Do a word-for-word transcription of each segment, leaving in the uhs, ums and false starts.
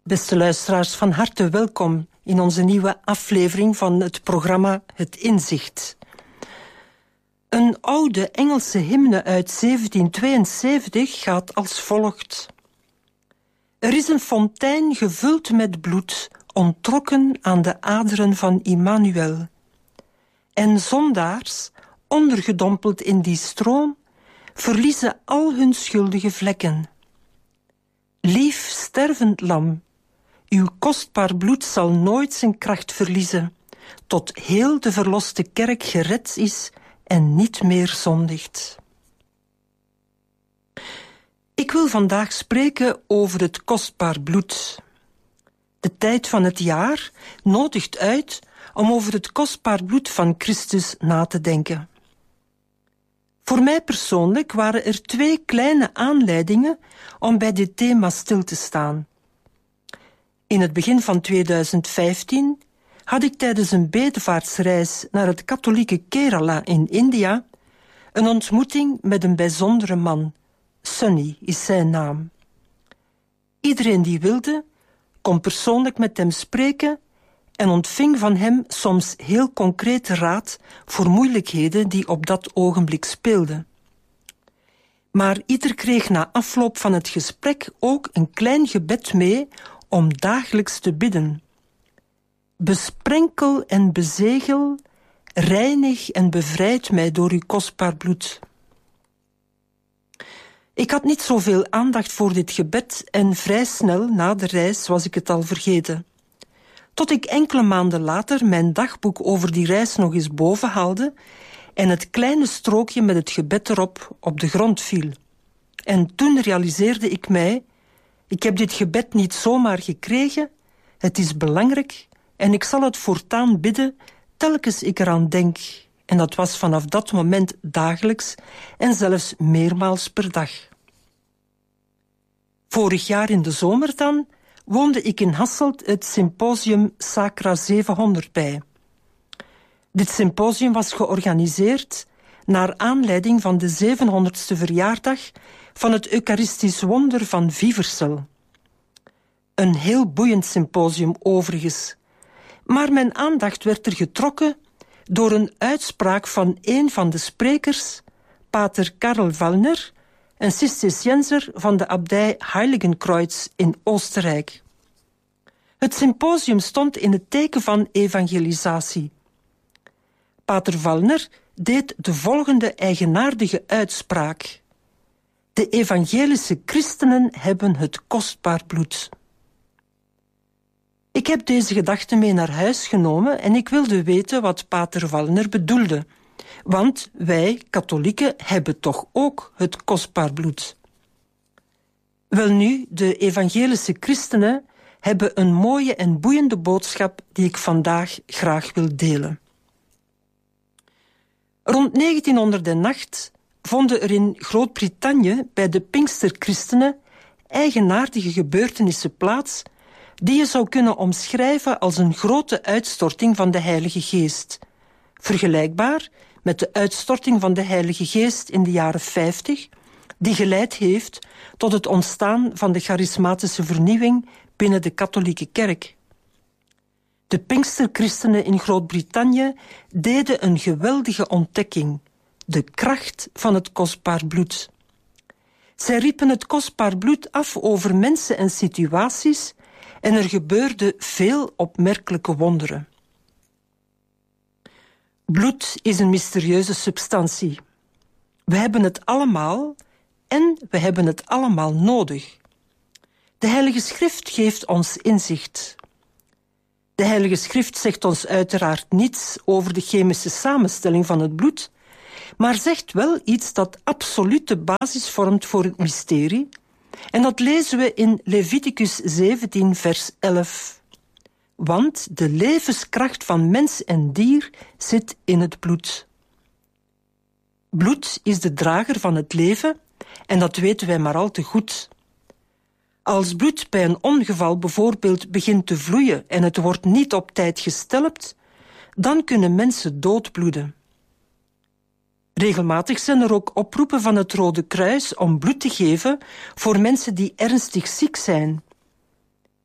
Beste luisteraars, van harte welkom in onze nieuwe aflevering van het programma Het Inzicht. Een oude Engelse hymne uit zeventien tweeënzeventig gaat als volgt. Er is een fontein gevuld met bloed, onttrokken aan de aderen van Immanuel. En zondaars, ondergedompeld in die stroom, verliezen al hun schuldige vlekken. Lief stervend lam, uw kostbaar bloed zal nooit zijn kracht verliezen, tot heel de verloste kerk gered is en niet meer zondigt. Ik wil vandaag spreken over het kostbaar bloed. De tijd van het jaar nodigt uit om over het kostbaar bloed van Christus na te denken. Voor mij persoonlijk waren er twee kleine aanleidingen om bij dit thema stil te staan. In het begin van tweeduizend vijftien had ik tijdens een bedevaartsreis naar het katholieke Kerala in India een ontmoeting met een bijzondere man. Sunny is zijn naam. Iedereen die wilde, kon persoonlijk met hem spreken en ontving van hem soms heel concrete raad voor moeilijkheden die op dat ogenblik speelden. Maar ieder kreeg na afloop van het gesprek ook een klein gebed mee om dagelijks te bidden. Besprenkel en bezegel, reinig en bevrijd mij door uw kostbaar bloed. Ik had niet zoveel aandacht voor dit gebed en vrij snel na de reis was ik het al vergeten. Tot ik enkele maanden later mijn dagboek over die reis nog eens boven haalde en het kleine strookje met het gebed erop op de grond viel. En toen realiseerde ik mij, ik heb dit gebed niet zomaar gekregen, het is belangrijk en ik zal het voortaan bidden telkens ik eraan denk. En dat was vanaf dat moment dagelijks en zelfs meermaals per dag. Vorig jaar in de zomer dan woonde ik in Hasselt het symposium Sacra zevenhonderd bij. Dit symposium was georganiseerd naar aanleiding van de zevenhonderdste verjaardag van het Eucharistisch wonder van Viversel. Een heel boeiend symposium overigens, maar mijn aandacht werd er getrokken door een uitspraak van een van de sprekers, pater Karl Wallner, een Cisterciënser van de abdij Heiligenkreuz in Oostenrijk. Het symposium stond in het teken van evangelisatie. Pater Wallner deed de volgende eigenaardige uitspraak. De evangelische christenen hebben het kostbaar bloed. Ik heb deze gedachte mee naar huis genomen en ik wilde weten wat pater Wallner bedoelde. Want wij, katholieken, hebben toch ook het kostbaar bloed. Welnu, de evangelische christenen hebben een mooie en boeiende boodschap die ik vandaag graag wil delen. Rond negentienhonderdacht vonden er in Groot-Brittannië bij de Pinksterchristenen eigenaardige gebeurtenissen plaats die je zou kunnen omschrijven als een grote uitstorting van de Heilige Geest. Vergelijkbaar met de uitstorting van de Heilige Geest in de jaren vijftig, die geleid heeft tot het ontstaan van de charismatische vernieuwing binnen de katholieke kerk. De Pinksterchristenen in Groot-Brittannië deden een geweldige ontdekking, de kracht van het kostbaar bloed. Zij riepen het kostbaar bloed af over mensen en situaties en er gebeurde veel opmerkelijke wonderen. Bloed is een mysterieuze substantie. We hebben het allemaal en we hebben het allemaal nodig. De Heilige Schrift geeft ons inzicht. De Heilige Schrift zegt ons uiteraard niets over de chemische samenstelling van het bloed, maar zegt wel iets dat absoluut de basis vormt voor het mysterie, en dat lezen we in Leviticus zeventien, vers elf. Want de levenskracht van mens en dier zit in het bloed. Bloed is de drager van het leven en dat weten wij maar al te goed. Als bloed bij een ongeval bijvoorbeeld begint te vloeien en het wordt niet op tijd gestelpt, dan kunnen mensen doodbloeden. Regelmatig zijn er ook oproepen van het Rode Kruis om bloed te geven voor mensen die ernstig ziek zijn.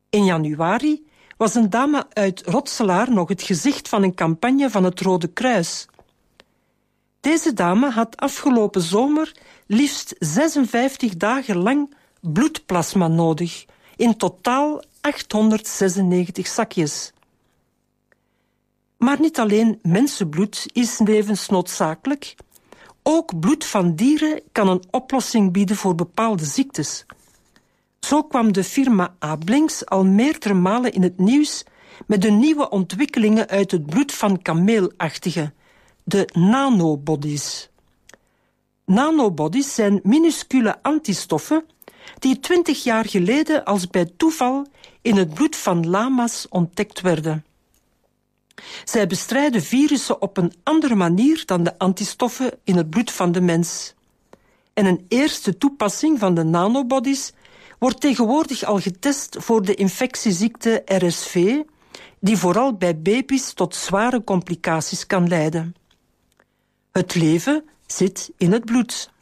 In januari was een dame uit Rotselaar nog het gezicht van een campagne van het Rode Kruis. Deze dame had afgelopen zomer liefst zesenvijftig dagen lang bloedplasma nodig, in totaal achthonderdzesennegentig zakjes. Maar niet alleen mensenbloed is levensnoodzakelijk, ook bloed van dieren kan een oplossing bieden voor bepaalde ziektes. Zo kwam de firma Ablings al meerdere malen in het nieuws met de nieuwe ontwikkelingen uit het bloed van kameelachtigen, de nanobodies. Nanobodies zijn minuscule antistoffen die twintig jaar geleden als bij toeval in het bloed van lama's ontdekt werden. Zij bestrijden virussen op een andere manier dan de antistoffen in het bloed van de mens. En een eerste toepassing van de nanobodies wordt tegenwoordig al getest voor de infectieziekte R S V, die vooral bij baby's tot zware complicaties kan leiden. Het leven zit in het bloed.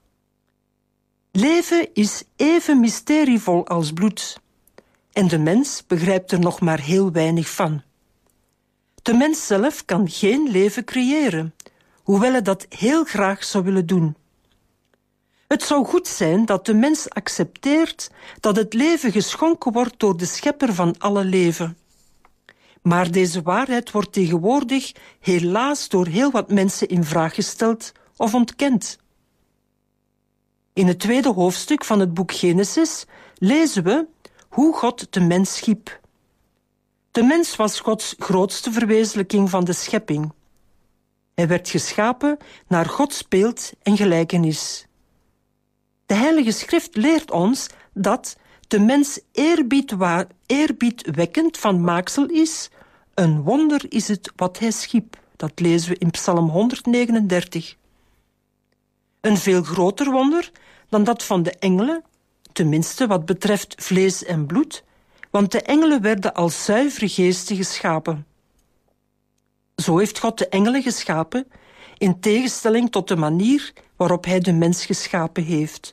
Leven is even mysterievol als bloed. En de mens begrijpt er nog maar heel weinig van. De mens zelf kan geen leven creëren, hoewel hij dat heel graag zou willen doen. Het zou goed zijn dat de mens accepteert dat het leven geschonken wordt door de schepper van alle leven. Maar deze waarheid wordt tegenwoordig helaas door heel wat mensen in vraag gesteld of ontkend. In het tweede hoofdstuk van het boek Genesis lezen we hoe God de mens schiep. De mens was Gods grootste verwezenlijking van de schepping. Hij werd geschapen naar Gods beeld en gelijkenis. De Heilige Schrift leert ons dat de mens eerbiedwa- eerbiedwekkend van maaksel is. Een wonder is het wat hij schiep. Dat lezen we in Psalm honderdnegenendertig. Een veel groter wonder dan dat van de engelen, tenminste wat betreft vlees en bloed, want de engelen werden als zuivere geesten geschapen. Zo heeft God de engelen geschapen, in tegenstelling tot de manier waarop hij de mens geschapen heeft.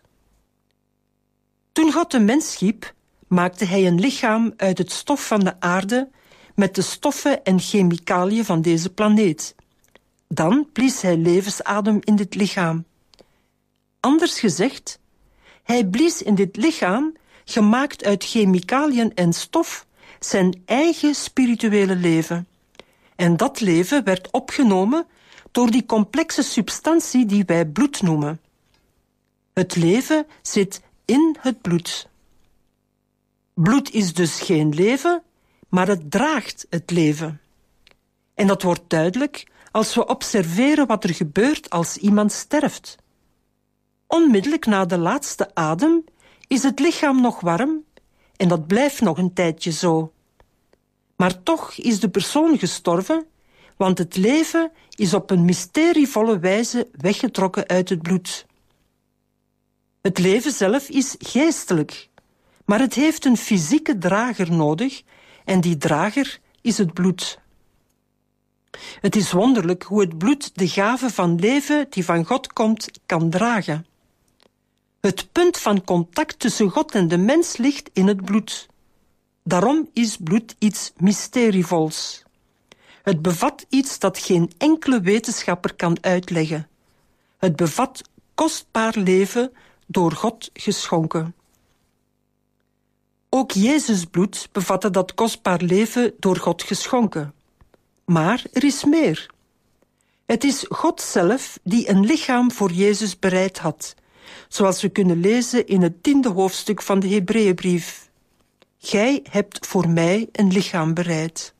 Toen God de mens schiep, maakte hij een lichaam uit het stof van de aarde met de stoffen en chemicaliën van deze planeet. Dan blies hij levensadem in dit lichaam. Anders gezegd, hij blies in dit lichaam, gemaakt uit chemicaliën en stof, zijn eigen spirituele leven. En dat leven werd opgenomen door die complexe substantie die wij bloed noemen. Het leven zit in het bloed. Bloed is dus geen leven, maar het draagt het leven. En dat wordt duidelijk als we observeren wat er gebeurt als iemand sterft. Onmiddellijk na de laatste adem is het lichaam nog warm en dat blijft nog een tijdje zo. Maar toch is de persoon gestorven, want het leven is op een mysterievolle wijze weggetrokken uit het bloed. Het leven zelf is geestelijk, maar het heeft een fysieke drager nodig en die drager is het bloed. Het is wonderlijk hoe het bloed de gave van leven die van God komt kan dragen. Het punt van contact tussen God en de mens ligt in het bloed. Daarom is bloed iets mysterievols. Het bevat iets dat geen enkele wetenschapper kan uitleggen. Het bevat kostbaar leven door God geschonken. Ook Jezus' bloed bevatte dat kostbaar leven door God geschonken. Maar er is meer. Het is God zelf die een lichaam voor Jezus bereid had, zoals we kunnen lezen in het tiende hoofdstuk van de Hebreeënbrief. Gij hebt voor mij een lichaam bereid.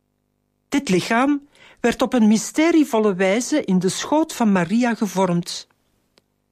Dit lichaam werd op een mysterievolle wijze in de schoot van Maria gevormd.